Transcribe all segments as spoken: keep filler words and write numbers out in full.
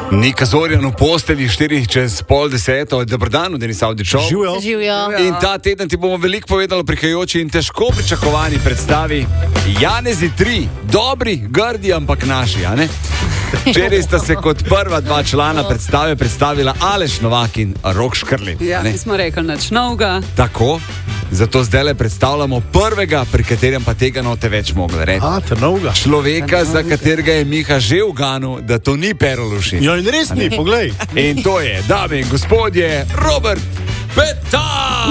Nika Zorjan v postelji, štiri čez pol deseto, dobro dan, Denis Avdićov. Živjo. Živjo. In ta teden ti bomo veliko povedali o prihajajoči in težko pričakovani predstavi Janezi tri, dobri, grdi, ampak naši, a ne? Včeraj sta se kot prva dva člana predstave predstavila Aleš Novak in Rok Škrlin. Ja, mi smo rekli nič novega. Tako, zato zdaj le predstavljamo prvega, pri katerem pa tega note več mogli reči. A, te novega. Človeka, za katerega je Miha že uganil, da to ni Pero Lovšin. Ja, in res ni, poglej. In to je, dame in gospodje, Robert Petar!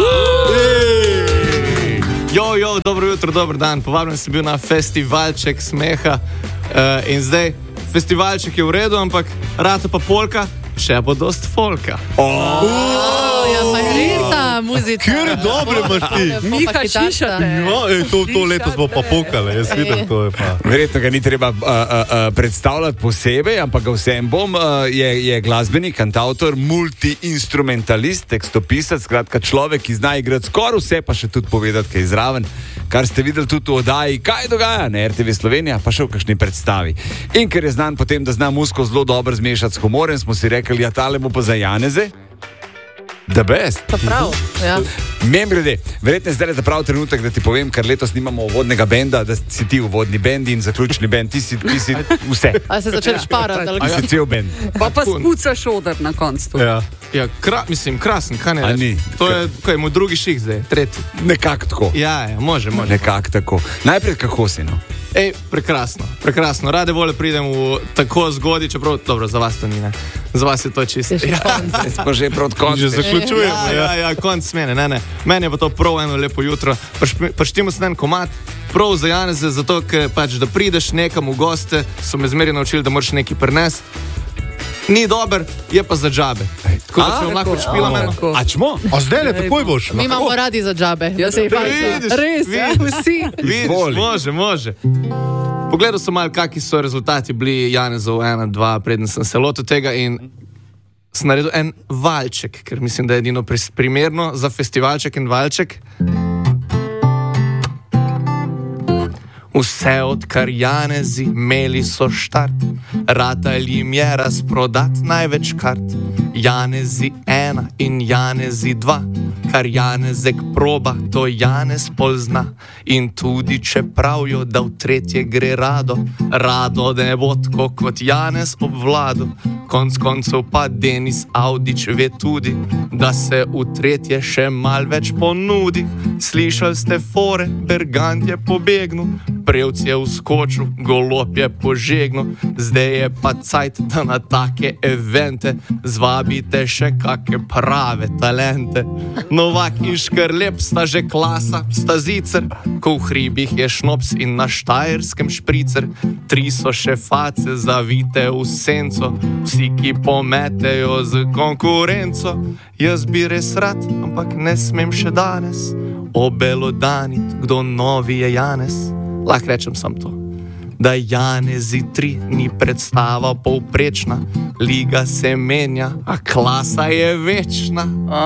Jo, jo, dobro jutro, dober dan. Povabljen sem bil na festivalček smeha uh, in zdaj festivalček je v redu, ampak rata pa polka, še bo dost folka. Oh. Oh, ja, pa je res ta muzika. Kjer dobre imaš ti? Miha, šišate. Ja, ej, to, to letos bo pa pokale, jaz vidim, to je pa. Verjetno ga ni treba uh, uh, uh, predstavljati posebej, ampak ga vsem bom. Uh, je, je glasbenik, kantautor, multi-instrumentalist, tekstopisac, skratka človek, ki zna igrati skoraj vse, pa še tudi povedati, kaj je zraven, kar ste videli tudi v oddaji Kaj dogaja na R T V Slovenija, pa še v kakšni predstavi. In ker je znan potem, da zna muziko zelo dobro zmešati s humorem, smo si rekli, ja, tale bo pa za Janeze the best. Pa prav, ja. Mem grede, verjetno je zdaj ta prav trenutek, da ti povem, ker letos nimamo uvodnega benda, da si ti uvodni bend in zaključni bend, ti si, ti si vse. A se začeli šparati, ali Ti si cel bend. Pa pa spucaš odr na koncu. Ja. Ja, kra, mislim, krasen, kaj ne A reč? ni? To je, kaj, moj drugi ših zdaj, tretji. Nekako tako. Ja, ja, može, može. Nekako tako. Najprej kako si, no? Ej, prekrasno, prekrasno. Rade vole pridem v tako zgodi, čeprav, dobro, za vas to ni, ne. Za vas je to čisto. Je še konc. Zdaj smo že proti koncu. Že zaključujemo, Ja, ja, ja, konc smene, ne, ne. Meni je pa to prav eno lepo jutro. Paštimo se en komad, prav za Janeze, zato, ker pač, da prideš nekam v goste, so me zmeri naučili, da moraš nekaj prenesti. Ni dober, je pa za džabe. Tako da A, se vam lahko tako, špila a, meno. tako. A čmo? A zdaj le, takoj boš. Mi imamo radi za džabe. Ja, se je Vidiš, res, ja, vidiš. vsi. Vidiš, Izvoli. može, može. Pogledal sem malo, kakšni so rezultati bili Janezov ena, dva, preden sem se lotil tega in sem naredil en valček, ker mislim, da je edino pris- primerno za festivalček in valček. Vse odkar Janezi imeli so štart, ratali jim je razprodat največ kart. Janezi ena in Janezi dva, kar Janezek proba, to Janez pozna. In tudi če pravijo, da v tretje gre rado, rado ne bo tako kot Janez obvlado. Konc koncev pa Denis Avdić ve tudi, da se v tretje še mal več ponudi. Slišali ste fore, Bergant je pobegnil, Prevc je vskočil, Golob je požegnil. Zdaj je pa cajt, da na take evente zvabite še kake prave talente. Novak in Škrlep sta že klasa, sta zicer, ko v hribih je šnops in na Štajerskem špricer. Tri so še face zavite v senco, vsi, ki pometejo z konkurenco. Jaz bi res rad, ampak ne smem še danes obelodanit, kdo novi je Janez. Lahko rečem sam to, da Janezi tri ni predstava povprečna, liga se menja, a klasa je večna.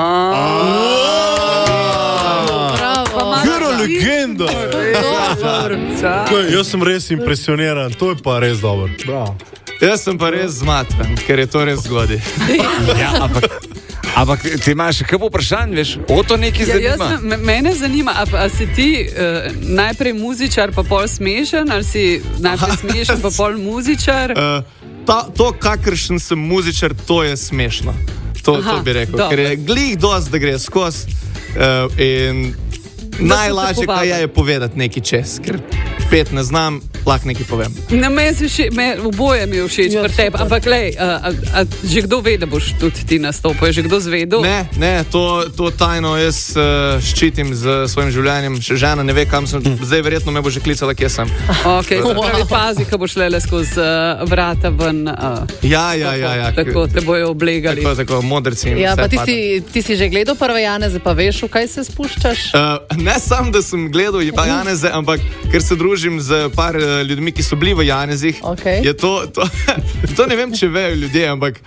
Bravo. Kjero legenda. Dobro. Kaj, jaz sem res impresioniran, to je pa res dobro. Bravo. Jaz sem pa res zmatran, ker je to res zgodi. Ja, ampak, ampak ti imaš še kaj vprašanj, veš? O to nekaj Ja, jaz, zanima. me- mene zanima, a, a si ti uh, najprej muzičar, pa pol smešen, ali si najprej smešen, pa pol muzičar? Uh, ta, to, kakršen sem muzičar, to je smešno. To, Aha, to bi rekel, dobro. ker je glih dost, da gre skozi uh, in najlažje, kaj je, je povedati nekaj čez, ker pet ne znam, lahko nekaj povem. Ne, meni se še, me, oboje mi je všeč Ja, pri tebi, super. ampak lej, a, a, a že kdo ve, da boš tudi ti nastopil, je že kdo zvedel? Ne, ne, to, to tajno jaz uh, ščitim z svojim življenjem, še žena ne ve, kam sem, zdaj verjetno me bo že klicala, kje sem. Okay, se pravi, pazi, ko boš lele skozi uh, vrata ven. Uh, Ja, ja, ja, ja. Tako te bojo oblegali. Tako, tako, modrci in Ja, vse pa ti pada. si, ti si že gledal prve Janeze, pa veš, v kaj se spuščaš? Uh, ne samo, da sem gledal pa Janeze, ampak ker se družim z par uh, ljudmi, ki so bili v Janezih, Okej. je to, to, to ne vem, če vejo ljudje, ampak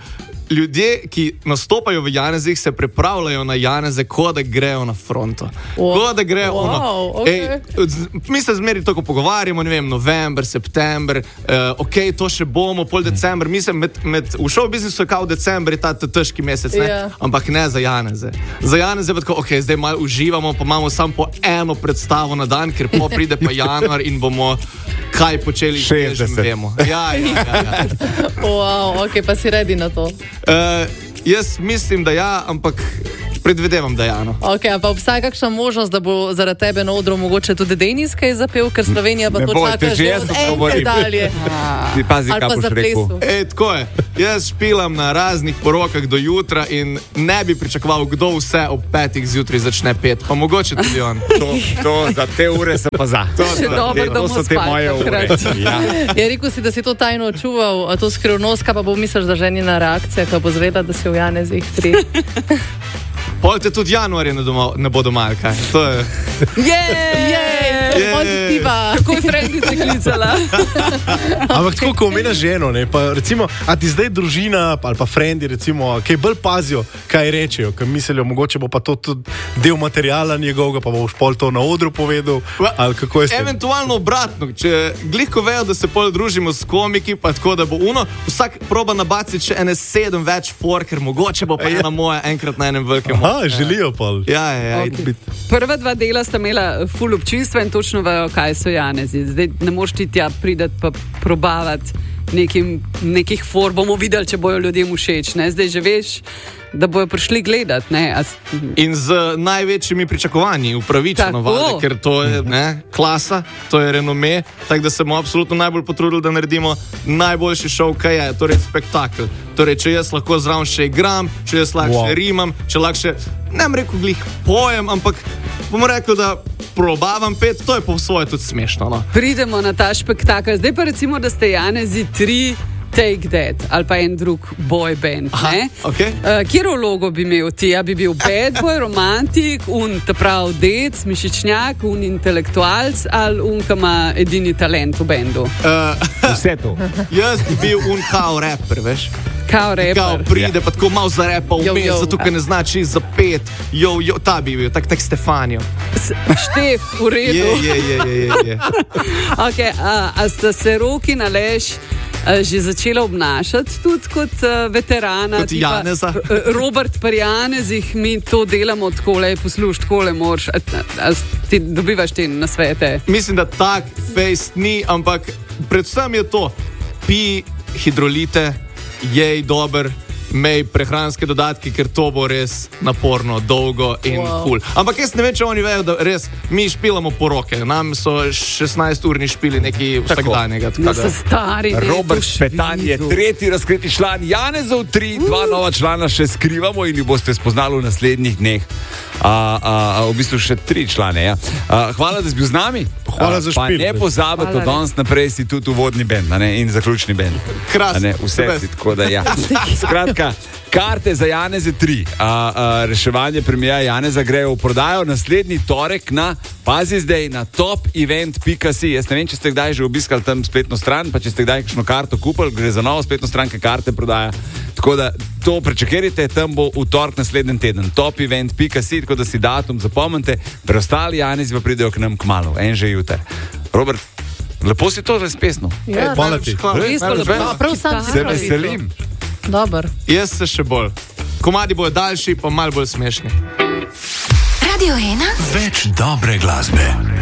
ljudje, ki nastopajo v Janezih, se pripravljajo na Janeze, kot da grejo na fronto. Kot da grejo Wow, ono. okay. Ej, mi se zmeri tako pogovarjamo, ne vem, november, september, uh, ok, to še bomo, pol december. Mi se med, med, v show biznisu je kao december, je ta težki mesec, ne? Ja. Ampak ne za Janeze. Za Janeze je tako, ok, zdaj malo uživamo, pa imamo samo po eno predstavo na dan, ker po pride pa januar in bomo kaj počeli, že vemo. Ja, ja, ja, ja. Wow, ok, pa si redi na to. Uh, jaz mislim, da ja, ampak predvidevam, da ja. No. Ok, pa obstaja kakšna možnost, da bo zaradi tebe na odru mogoče tudi Denis kaj zapel, ker Slovenija pa Ne to boj, čaka te že že jaz od to enkrat govorim. dalje. Ti pazi, Ali kaj pa boš za rekel. plesu. Ej, tako je. Jaz špilam na raznih porokah do jutra in ne bi pričakoval, kdo vse ob petih zjutraj začne pet. Pa mogoče tudi on. To, to, za te ure se pa za. To, Še to, dobro, da To bomo so te spali moje ure. takrat. Ja. Ja, rekel si, da si to tajno čuval, to skrivnost, kaj pa bo misliš, da ženina reakcija, ko bo zvedela, da si v Janezih tri. Pol te tudi januarja ne, doma, ne bo doma, ali kaj. To je... Jej! Jej! Pozitiva. Tako je Frendice klicala. Ampak tako, ko omenjaš ženo, ne, pa recimo, a ti zdaj družina ali pa frendi, recimo, kaj bolj pazijo, kaj rečejo, ker mislijo, mogoče bo pa to tudi del materijala njegovega, pa boš pol to na odru povedal, ali kako je s tem? Eventualno obratno, če glihko vejo, da se pol družimo s komiki, pa tako, da bo uno, vsak proba nabaciti še ene sedem več for, ker mogoče bo pa ena moja enkrat na enem velikem. Aha, želijo pol. Ja, ja, ja. Okay. Prva dva dela sta imela ful občinstva in točno vejo, kaj so Janezi. Zdaj ne moš ti tja pridati pa probavati nekim, nekih for, bomo videli, če bojo ljudem všeč. Ne? Zdaj že veš, da bojo prišli gledati. Ne? A... In z največjimi pričakovanji, upravičeno, valde, ker to je ne, klasa, to je renome, tako da se bomo absolutno najbolj potrudili, da naredimo najboljši šov, kaj je, torej spektakel. Torej, če jaz lahko zraven še igram, če jaz lahko Wow. še rimam, če lahko še, ne bom rekel glih pojem, ampak bomo rekel, da probavam pet, to je po svoje tudi smešno. No? Pridemo na ta spektakel. Zdaj pa recimo, da ste Janezi tri Take That ali pa en drug boy band. Aha, Ne? okay. Uh, Kjero vlogo bi imel ti? Ja bi bil bad boy, romantik, un ta prav dec, mišičnjak, un intelektualc ali un, ki ima edini talent v bendu? Uh, Vse to. jaz bi bil un kao rapper, veš? Kao Kao reper. pride, pa tako malo zarepa Jo, vmes, jo. zato ker ne zna čist za pet. Jo, jo, ta bi bil, tak, tak Stefanijo. S- Štef, v redu. Je, je, je, je, je, je. Okay, a, a sta se Roki in Aleš a, že začela obnašati tudi kot a, veterana? Kot tipa, Janeza. a, Robert pri Janezih, mi to delamo takole, posluš, takole moraš. A, a, a ti dobivaš te nasvete? Mislim, da tak face ni, ampak predvsem je to, pi hidrolite, jej dober, mej prehranske dodatke, ker to bo res naporno, dolgo in Wow. ful. Ampak jaz ne vem, če oni vejo, da res mi špilamo poroke. Nam so šestnajst urni špili neki vsakdanjega. No, tako se da- stari. ne, Robert to Petan je švidu. tretji razkriti član Janezov tri, dva nova člana še skrivamo in jih boste spoznali v naslednjih dneh. A, a, a, v bistvu še tri člane. Ja. A, hvala, da si bil z nami. Hvala A, za pa špil. ne pozabite, Hvala, od danes naprej si tudi uvodni bend a ne, in zaključni bend. Krasno. A ne, Vse Super. si tako, da ja. Skratka, karte za Janeze tri, a, a, reševanje premija Janeza grejo v prodajo naslednji torek na, pazi zdaj, na top event pika si. Jaz ne vem, če ste kdaj že obiskali tam spletno stran, pa če ste kdaj kakšno karto kupili, gre za novo spletno stran, ki karte prodaja. Tako da to prečakajte, tam bo v torek naslednji teden. top event pika si, tako da si datum zapomnite, preostali Janezi pa pridejo k nam kmalu, en že jutri. Robert, lepo si to razpesno. Ja, Hvala ti. Hvala. Res pa Najlepše. lepo. A, prav sam si Se prav veselim. Dobar. Jaz se še bolj. Komadi bojo daljši, pa malo bolj smešni. Radio ena. Več dobre glasbe.